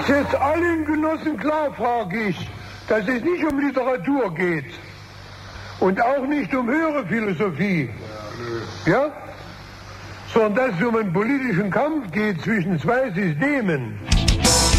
jetzt allen Genossen klar, frage ich, dass es nicht um Literatur geht und auch nicht um höhere Philosophie, ja? Sondern dass es um einen politischen Kampf geht zwischen zwei Systemen.